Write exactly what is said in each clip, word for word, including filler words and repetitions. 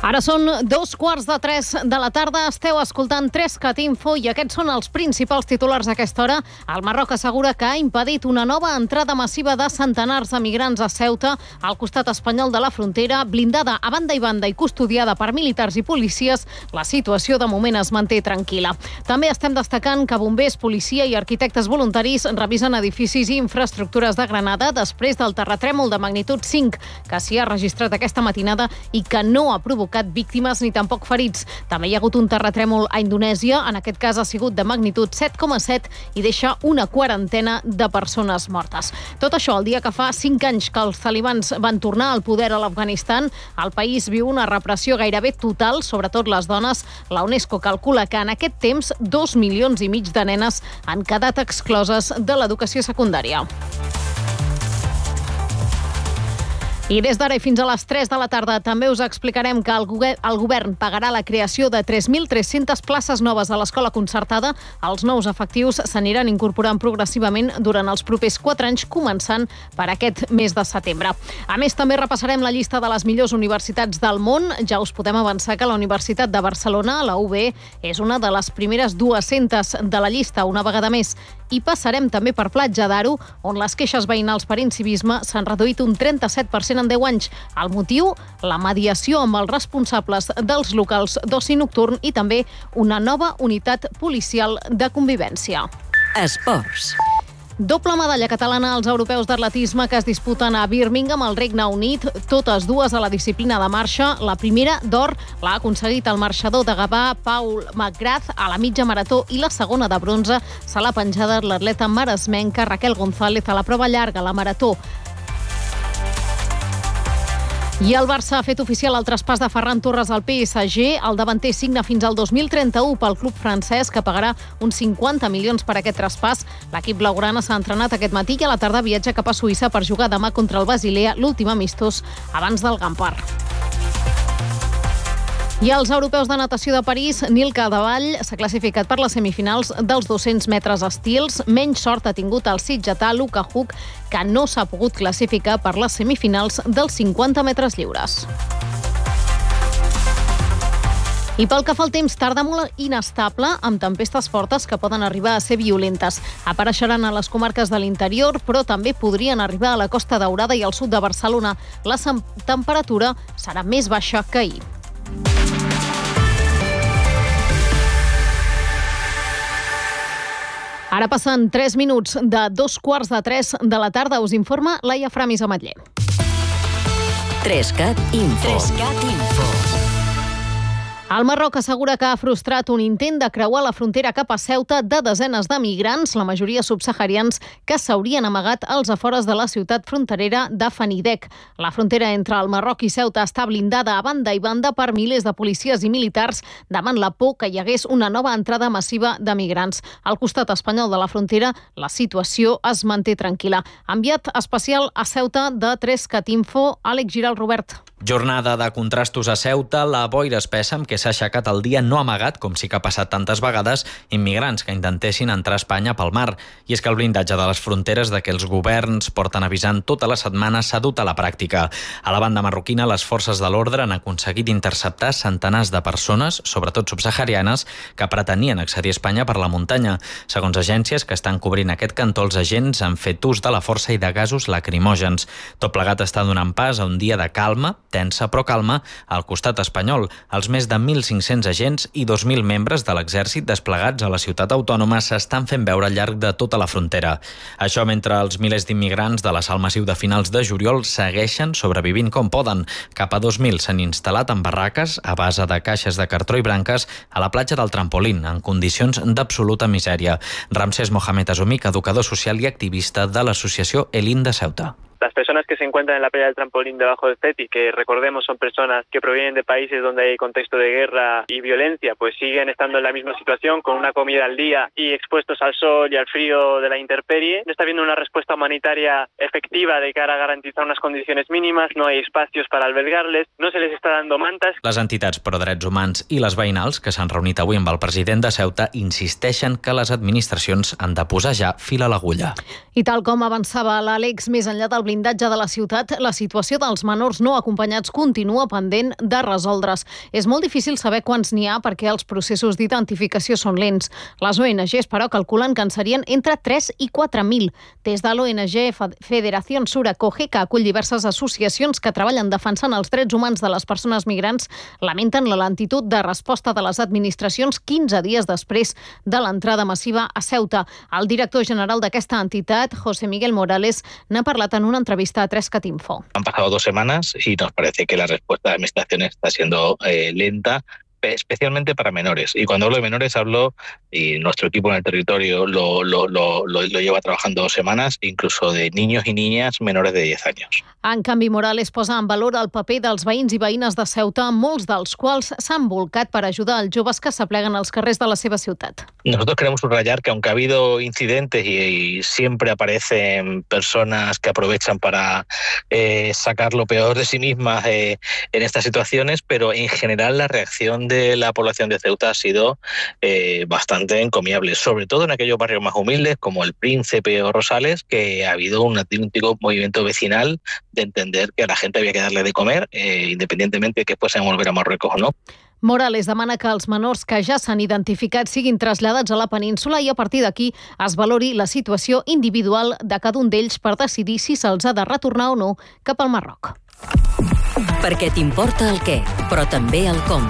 Ara són dos quarts de tres de la tarda, esteu escoltant Trescat Info i aquests són els principals titulars d'aquesta hora. El Marroc assegura que ha impedit una nova entrada massiva de centenars de migrants a Ceuta, al costat espanyol de la frontera, blindada a banda i banda i custodiada per militars i policies. La situació de moment es manté tranquil·la. També estem destacant que bombers, policia i arquitectes voluntaris revisen edificis i infraestructures de Granada després del terratrèmol de magnitud cinc que s'hi ha registrat aquesta matinada i que no ha provocat víctimes ni tampoc ferits. També hi ha hagut un terratrèmol a Indonèsia, en aquest cas ha sigut de magnitud set coma set i deixa una quarantena de persones mortes. Tot això el dia que fa cinc anys que els talibans van tornar al poder a l'Afganistan. El país viu una repressió gairebé total, sobretot les dones. La UNESCO calcula que en aquest temps dos milions i mig de nenes han quedat excloses de l'educació secundària. I des d'ara i fins a les tres de la tarda també us explicarem que el govern, el govern pagarà la creació de tres mil tres-centes places noves a l'escola concertada. Els nous efectius s'aniran incorporant progressivament durant els propers quatre anys, començant per aquest mes de setembre. A més, també repassarem la llista de les millors universitats del món. Ja us podem avançar que la Universitat de Barcelona, la U B, és una de les primeres dues-centes de la llista, una vegada més. I passarem també per Platja d'Aro, on les queixes veïnals per incivisme s'han reduït un trenta-set per cent en deu anys. El motiu? La mediació amb els responsables dels locals d'oci nocturn i també una nova unitat policial de convivència. Esports. Doble medalla catalana als europeus d'atletisme que es disputen a Birmingham, al Regne Unit, totes dues a la disciplina de marxa. La primera, d'or, l'ha aconseguit el marxador de Gavà, Paul McGrath, a la mitja marató, i la segona, de bronze, se l'ha penjada l'atleta maresmenca Raquel González a la prova llarga, la marató. I el Barça ha fet oficial el traspàs de Ferran Torres al P S G. El davanter signa fins al dos mil trenta-u pel club francès, que pagarà uns cinquanta milions per aquest traspàs. L'equip blaugrana s'ha entrenat aquest matí i a la tarda viatja cap a Suïssa per jugar demà contra el Basilea, l'últim amistós abans del Gampar. I als europeus de natació de París, Nil Cadevall s'ha classificat per les semifinals dels dos-cents metres estils. Menys sort ha tingut el sitgetà Luka Huk, que no s'ha pogut classificar per les semifinals dels cinquanta metres lliures. I pel que fa al temps, tarda molt inestable, amb tempestes fortes que poden arribar a ser violentes. Apareixeran a les comarques de l'interior, però també podrien arribar a la Costa Daurada i al sud de Barcelona. La temperatura serà més baixa que ahir. Ara passen tres minuts de dos quarts de tres de la tarda. Us informa Laia Framis Ametller. Trescat Info. Trescat Info. El Marroc assegura que ha frustrat un intent de creuar la frontera cap a Ceuta de desenes de migrants, la majoria subsaharians, que s'haurien amagat als afores de la ciutat fronterera de Fanidec. La frontera entre el Marroc i Ceuta està blindada a banda i banda per milers de policies i militars davant la por que hi hagués una nova entrada massiva de migrants. Al costat espanyol de la frontera, la situació es manté tranquil·la. Enviat especial a Ceuta de Trescat Info, Àlex Giral Robert. Jornada de contrastos a Ceuta, la boira espessa amb què s'ha aixecat el dia no amagat, com sí que ha passat tantes vegades, immigrants que intentessin entrar a Espanya pel mar. I és que el blindatge de les fronteres de què els governs porten avisant tota la setmana s'ha dut a la pràctica. A la banda marroquina, les forces de l'ordre han aconseguit interceptar centenars de persones, sobretot subsaharianes, que pretenien accedir a Espanya per la muntanya. Segons agències que estan cobrint aquest cantó, els agents han fet ús de la força i de gasos lacrimògens. Tot plegat està donant pas a un dia de calma, tensa però calma, al costat espanyol. Els més de mil cinc-cents agents i dos mil membres de l'exèrcit desplegats a la ciutat autònoma s'estan fent veure al llarg de tota la frontera. Això mentre els milers d'immigrants de l'assalt massiu de finals de juliol segueixen sobrevivint com poden. Cap a dos mil s'han instal·lat en barraques a base de caixes de cartró i branques a la platja del Trampolín, en condicions d'absoluta misèria. Ramsés Mohamed Azumik, educador social i activista de l'associació Elin de Ceuta. Las personas que se encuentran en la playa del Trampolín debajo del CETI, que recordemos son personas que provienen de países donde hay contexto de guerra y violencia, pues siguen estando en la misma situación, con una comida al día y expuestos al sol y al frío de la intemperie. No está habiendo una respuesta humanitaria efectiva de cara a garantizar unas condiciones mínimas, no hay espacios para albergarles, no se les está dando mantas. Les entitats pro drets humans i les veïnals, que s'han reunit avui amb el president de Ceuta, insisteixen que les administracions han de posar ja fil a l'agulla. I tal com avançava l'Àlex, més enllà del blindatge de la ciutat, la situació dels menors no acompanyats continua pendent de resoldre's. És molt difícil saber quants n'hi ha perquè els processos d'identificació són lents. Les O N Ges, però, calculen que en serien entre tres i quatre mil. Des de l'O N G Federación Sur Acoge, que acull diverses associacions que treballen defensant els drets humans de les persones migrants, lamenten la lentitud de resposta de les administracions quinze dies després de l'entrada massiva a Ceuta. El director general d'aquesta entitat, José Miguel Morales, n'ha parlat en una entrevista a tres cat info. Han pasado dos semanas y nos parece que la respuesta de la administración está siendo eh, lenta, especialmente para menores. Y cuando hablo de menores hablo, y nuestro equipo en el territorio lo, lo, lo, lo, lo lleva trabajando dos semanas, incluso de niños y niñas menores de diez años. En canvi, Morales posa en valor el paper dels veïns i veïnes de Ceuta, molts dels quals s'han volcat per ajudar els joves que s'apleguen als carrers de la seva ciutat. Nosotros queremos subrayar que aunque ha habido incidentes y, y siempre aparecen personas que aprovechan para eh, sacar lo peor de sí mismas eh, en estas situaciones, pero en general la reacción de la población de Ceuta ha sido eh, bastante encomiable, sobre todo en aquellos barrios más humildes como el Príncipe o Rosales, que ha habido un auténtico movimiento vecinal de entender que a la gente había que darle de comer, eh, independientemente de que fuesen a volver a Marruecos o no. Morales demana que els menors que ja s'han identificat siguin traslladats a la península i a partir d'aquí es valori la situació individual de cada un d'ells per decidir si se'ls ha de retornar o no cap al Marroc. Perquè t'importa el què, però també el com.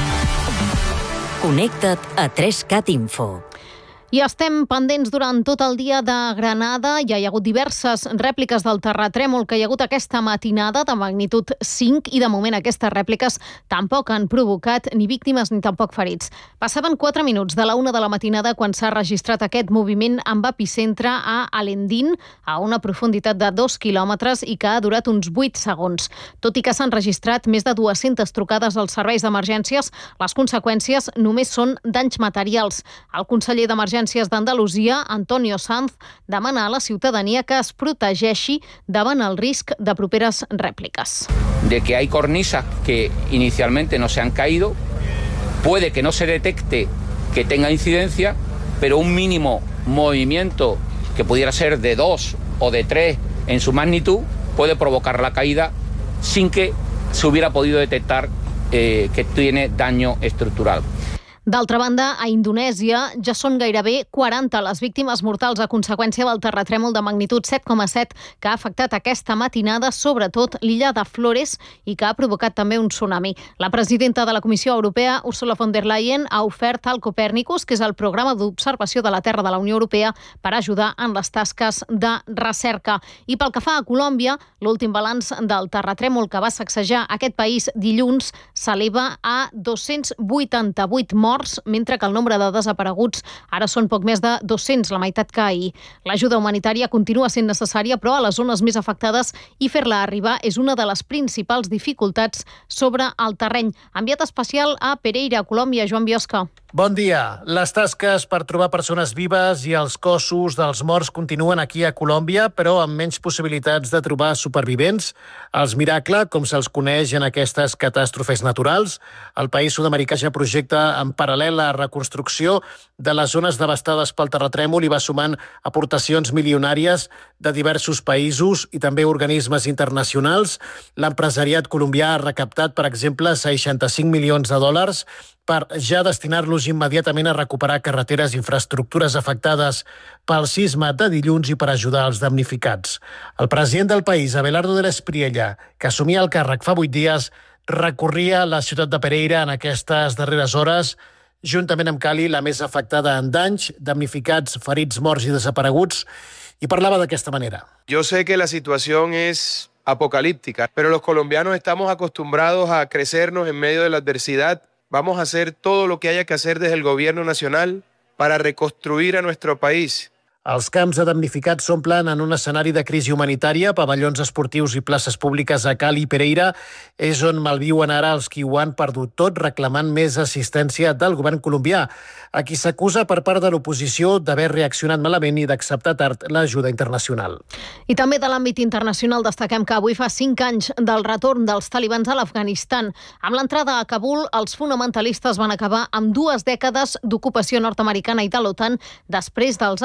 Connecta't a tres cat info. I estem pendents durant tot el dia de Granada. Ja hi ha hagut diverses rèpliques del terratrèmol que hi ha hagut aquesta matinada de magnitud cinc i de moment aquestes rèpliques tampoc han provocat ni víctimes ni tampoc ferits. Passaven quatre minuts de la una de la matinada quan s'ha registrat aquest moviment amb epicentre a Alendín, a una profunditat de dos quilòmetres i que ha durat uns vuit segons. Tot i que s'han registrat més de dues-centes trucades als serveis d'emergències, les conseqüències només són danys materials. El conseller d'Emergències d'Andalusia, Antonio Sanz, demana a la ciutadania que es protegeixi davant el risc de properes rèpliques. De que hay cornisas que inicialmente no se han caído, puede que no se detecte que tenga incidencia, pero un mínimo movimiento que pudiera ser de dos o de tres en su magnitud puede provocar la caída sin que se hubiera podido detectar eh, que tiene daño estructural. D'altra banda, a Indonèsia ja són gairebé quaranta les víctimes mortals a conseqüència del terratrèmol de magnitud set coma set que ha afectat aquesta matinada, sobretot l'illa de Flores, i que ha provocat també un tsunami. La presidenta de la Comissió Europea, Ursula von der Leyen, ha ofert al Copernicus, que és el programa d'observació de la Terra de la Unió Europea, per ajudar en les tasques de recerca. I pel que fa a Colòmbia, l'últim balanç del terratrèmol que va sacsejar aquest país dilluns s'eleva a dos-cents vuitanta-vuit morts, mentre que el nombre de desapareguts ara són poc més de dos-cents, la meitat que ahir. L'ajuda humanitària continua sent necessària, però a les zones més afectades i fer-la arribar és una de les principals dificultats sobre el terreny. Enviat especial a Pereira, Colòmbia, Joan Biosca. Bon dia. Les tasques per trobar persones vives i els cossos dels morts continuen aquí a Colòmbia, però amb menys possibilitats de trobar supervivents. Els miracles, com se'ls coneix en aquestes catàstrofes naturals, el país sud-americà ja projecta en paral·lel la reconstrucció de les zones devastades pel terratrèmol i va sumant aportacions milionàries de diversos països i també organismes internacionals. L'empresariat colombià ha recaptat, per exemple, seixanta-cinc milions de dòlars per ja destinar-los immediatament a recuperar carreteres i infraestructures afectades pel sisme de dilluns i per ajudar els damnificats. El president del país, Abelardo de la Espriella, que assumia el càrrec fa vuit dies, recorria la ciutat de Pereira en aquestes darreres hores, juntament amb Cali, la més afectada en danys, damnificats, ferits, morts i desapareguts, y parlaba de esta manera. Yo sé que la situación es apocalíptica, pero los colombianos estamos acostumbrados a crecernos en medio de la adversidad. Vamos a hacer todo lo que haya que hacer desde el gobierno nacional para reconstruir a nuestro país. Els camps de damnificats s'omplen en un escenari de crisi humanitària. Pavellons esportius i places públiques a Cali i Pereira és on malviuen ara els qui ho han perdut tot, reclamant més assistència del govern colombià, a qui s'acusa per part de l'oposició d'haver reaccionat malament i d'acceptar tard l'ajuda internacional. I també de l'àmbit internacional destaquem que avui fa cinc anys del retorn dels talibans a l'Afganistan. Amb l'entrada a Kabul, els fonamentalistes van acabar amb dues dècades d'ocupació nord-americana i de l'OTAN després dels atemptats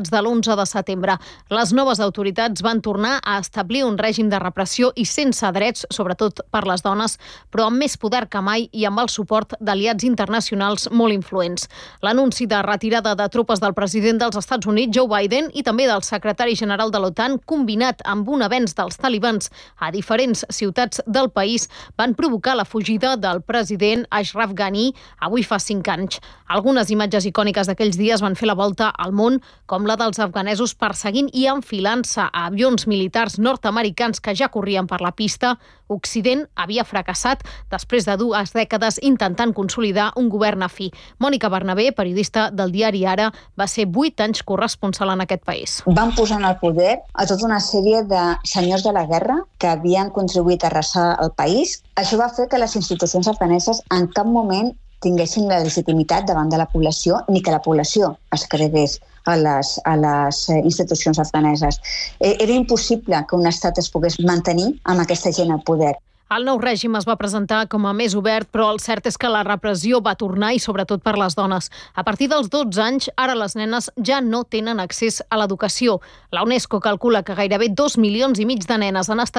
fets de l'onze de setembre. Les noves autoritats van tornar a establir un règim de repressió i sense drets, sobretot per les dones, però amb més poder que mai i amb el suport d'aliats internacionals molt influents. L'anunci de retirada de tropes del president dels Estats Units, Joe Biden, i també del secretari general de l'OTAN, combinat amb un avenç dels talibans a diferents ciutats del país, van provocar la fugida del president Ashraf Ghani avui fa cinc anys. Algunes imatges icòniques d'aquells dies van fer la volta al món, com la dels afganesos perseguint i enfilant-se a avions militars nord-americans que ja corrien per la pista. Occident havia fracassat després de dues dècades intentant consolidar un govern afí. Mònica Bernabé, periodista del diari Ara, va ser vuit anys corresponsal en aquest país. Van posar en el poder a tota una sèrie de senyors de la guerra que havien contribuït a arrasar el país. Això va fer que les institucions afganeses en cap moment tinguessin la legitimitat davant de la població ni que la població es cregués a les, a les institucions afganeses. Era impossible que un estat es pogués mantenir amb aquesta gent al poder. El nou règim es va presentar com a més obert, però el cert és que la repressió va tornar, i sobretot per les dones. A partir dels dotze anys, ara les nenes ja no tenen accés a l'educació. La UNESCO calcula que gairebé dos milions i mig de nenes han estat